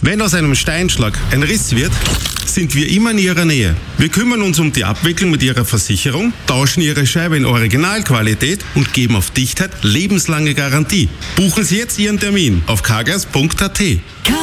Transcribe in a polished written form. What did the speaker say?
Wenn aus einem Steinschlag ein Riss wird, sind wir immer in Ihrer Nähe. Wir kümmern uns um die Abwicklung mit Ihrer Versicherung, tauschen Ihre Scheibe in Originalqualität und geben auf Dichtheit lebenslange Garantie. Buchen Sie jetzt Ihren Termin auf carglass.at.